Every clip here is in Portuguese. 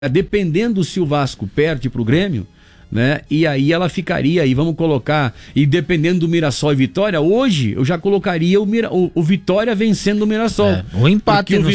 dependendo se o Vasco perde pro Grêmio, né? E aí ela ficaria, e vamos colocar, e dependendo do Mirassol e Vitória, hoje eu já colocaria o Vitória vencendo o Mirassol. O empate. Porque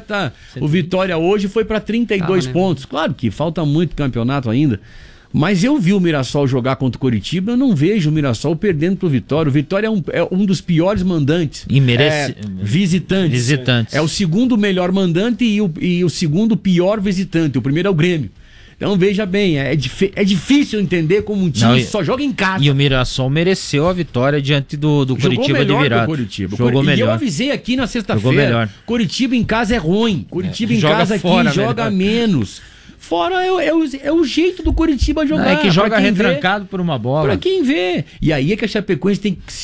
o Vitória hoje foi para 32 pontos. Claro que falta muito campeonato ainda. Mas eu vi o Mirassol jogar contra o Coritiba, eu não vejo o Mirassol perdendo pro Vitória. O Vitória é um dos piores mandantes. E merece. Visitantes. É o segundo melhor mandante e o segundo pior visitante. O primeiro é o Grêmio. Então veja bem, é difícil entender como um time só joga em casa. E o Mirassol mereceu a vitória diante do Coritiba de virada. Jogou melhor. E eu avisei aqui na sexta-feira, Coritiba em casa é ruim. Coritiba em casa aqui joga menos. Fora é o jeito do Coritiba jogar. É que joga retrancado por uma bola. Pra quem vê. E aí é que a Chapecoense tem que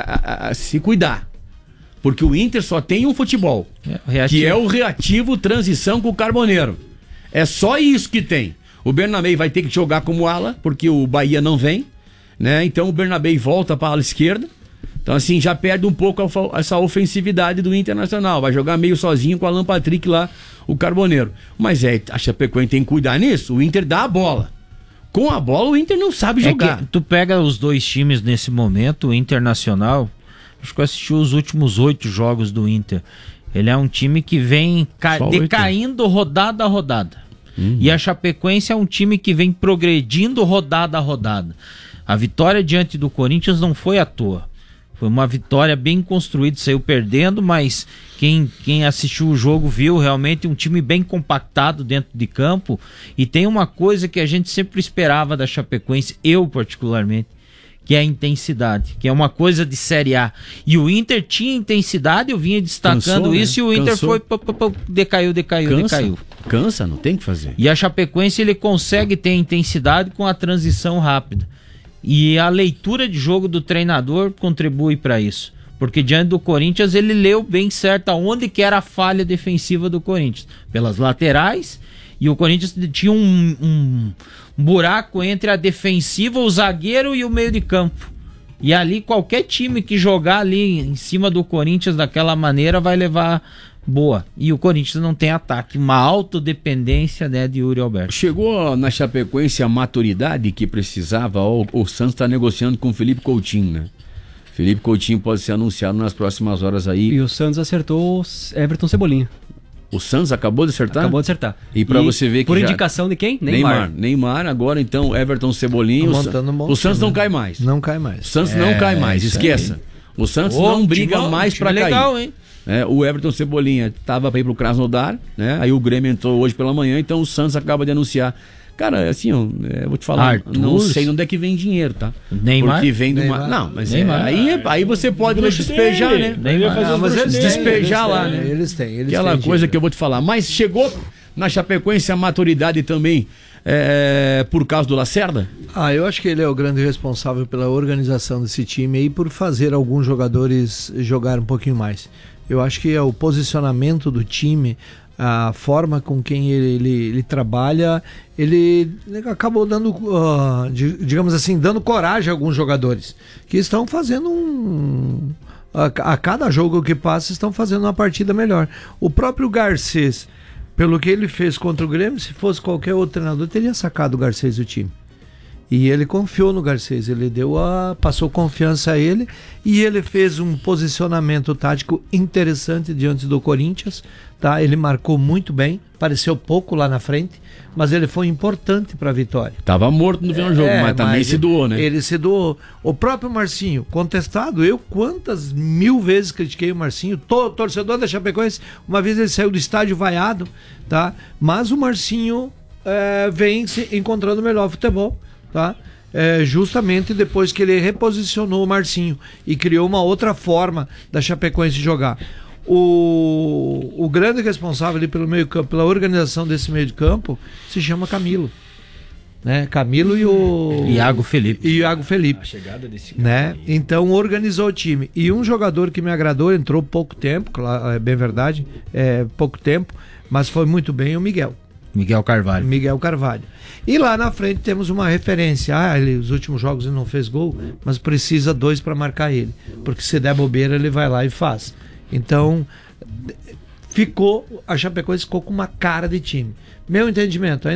se cuidar. Porque o Inter só tem um futebol. Que é o reativo transição com o Carboneiro. É só isso que tem. O Bernabéi vai ter que jogar como ala, porque o Bahia não vem, né? Então o Bernabéi volta para a ala esquerda. Então assim, já perde um pouco essa ofensividade do Internacional. Vai jogar meio sozinho com o Alan Patrick lá, o Carboneiro. Mas a Chapecoense tem que cuidar nisso. O Inter dá a bola. Com a bola o Inter não sabe jogar. Tu pega os dois times nesse momento, o Internacional, acho que eu assisti os últimos 8 jogos do Inter. Ele é um time que vem decaindo rodada a rodada. E a Chapecoense é um time que vem progredindo rodada a rodada. A vitória diante do Corinthians não foi à toa. Foi uma vitória bem construída, saiu perdendo, mas quem assistiu o jogo viu realmente um time bem compactado dentro de campo. E tem uma coisa que a gente sempre esperava da Chapecoense, eu particularmente, que é a intensidade, que é uma coisa de Série A. E o Inter tinha intensidade, eu vinha destacando isso, e o Inter foi decaiu. Cansa, não tem o que fazer. E a Chapecoense, ele consegue ter intensidade com a transição rápida. E a leitura de jogo do treinador contribui para isso. Porque diante do Corinthians, ele leu bem certo aonde que era a falha defensiva do Corinthians. Pelas laterais, e o Corinthians tinha um buraco entre a defensiva, o zagueiro e o meio de campo. E ali qualquer time que jogar ali em cima do Corinthians daquela maneira vai levar boa. E o Corinthians não tem ataque, uma autodependência, né, de Yuri Alberto. Chegou na Chapecoense a maturidade que precisava. O Santos está negociando com o Felipe Coutinho, né? Felipe Coutinho pode ser anunciado nas próximas horas aí. E o Santos acertou Everton Cebolinha. O Santos acabou de acertar? Acabou de acertar. E pra você ver que por indicação de quem? Neymar, agora então Everton Cebolinha. O Santos não cai mais. Não cai mais. O Santos não cai mais, esqueça. O Santos não briga mais pra cair. Legal, hein? O Everton Cebolinha tava pra ir pro Krasnodar, né? Aí o Grêmio entrou hoje pela manhã, então o Santos acaba de anunciar. Cara, assim, eu vou te falar, não sei de onde é que vem dinheiro, tá? Neymar? Porque vem de uma... Não, mas aí você pode despejar, né? Despejar lá, né? Eles têm aquela coisa dinheiro. Que eu vou te falar. Mas chegou na Chapecoense a maturidade também por causa do Lacerda? Eu acho que ele é o grande responsável pela organização desse time e por fazer alguns jogadores jogar um pouquinho mais. Eu acho que é o posicionamento do time, a forma com quem ele trabalha, ele acabou dando, digamos assim, dando coragem a alguns jogadores que estão fazendo a cada jogo que passa, estão fazendo uma partida melhor. O próprio Garcês, pelo que ele fez contra o Grêmio, se fosse qualquer outro treinador, teria sacado o Garcês do time. E ele confiou no Garcês, ele passou confiança a ele e ele fez um posicionamento tático interessante diante do Corinthians, tá? Ele marcou muito bem, pareceu pouco lá na frente, mas ele foi importante para a vitória. Tava morto no final do jogo, mas também se doou, né? Ele se doou. O próprio Marcinho, contestado, eu quantas mil vezes critiquei o Marcinho, torcedor da Chapecoense, uma vez ele saiu do estádio vaiado, tá? Mas o Marcinho vem se encontrando melhor futebol. Tá? Justamente depois que ele reposicionou o Marcinho e criou uma outra forma da Chapecoense jogar. O grande responsável ali pelo meio campo, pela organização desse meio de campo, se chama Camilo, né? Camilo e o Iago Felipe. A chegada desse cara, né? Então organizou o time. E um jogador que me agradou, entrou pouco tempo, claro, é bem verdade, pouco tempo, mas foi muito bem, o Miguel Carvalho. E lá na frente temos uma referência. Os últimos jogos ele não fez gol, mas precisa 2 para marcar ele. Porque se der bobeira, ele vai lá e faz. Então, a Chapecoense ficou com uma cara de time. Meu entendimento,